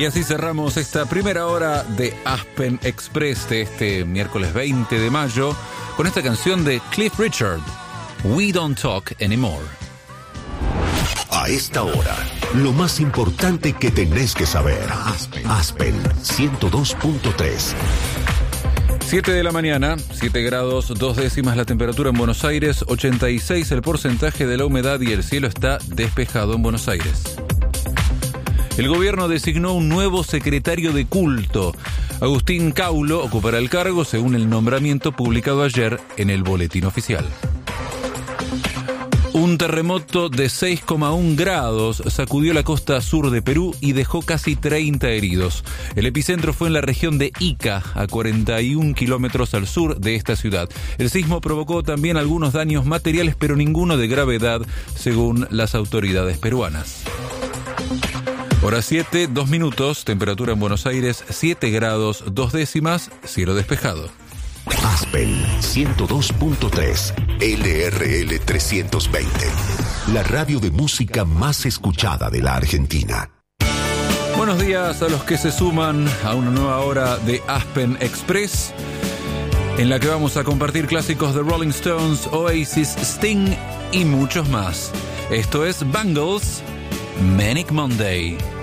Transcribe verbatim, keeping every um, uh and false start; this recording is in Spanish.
Y así cerramos esta primera hora de Aspen Express de este miércoles veinte de mayo con esta canción de Cliff Richard, We Don't Talk Anymore. A esta hora, lo más importante que tenés que saber. Aspen, Aspen ciento dos punto tres. siete de la mañana, siete grados, dos décimas la temperatura en Buenos Aires, ochenta y seis el porcentaje de la humedad y el cielo está despejado en Buenos Aires. El gobierno designó un nuevo secretario de culto. Agustín Caulo ocupará el cargo según el nombramiento publicado ayer en el Boletín Oficial. Un terremoto de seis coma uno grados sacudió la costa sur de Perú y dejó casi treinta heridos. El epicentro fue en la región de Ica, a cuarenta y un kilómetros al sur de esta ciudad. El sismo provocó también algunos daños materiales, pero ninguno de gravedad, según las autoridades peruanas. Hora siete, dos minutos, temperatura en Buenos Aires, siete grados, dos décimas, cielo despejado. Aspen ciento dos punto tres, L R L trescientos veinte, la radio de música más escuchada de la Argentina. Buenos días a los que se suman a una nueva hora de Aspen Express, en la que vamos a compartir clásicos de Rolling Stones, Oasis, Sting y muchos más. Esto es Bangles, Manic Monday.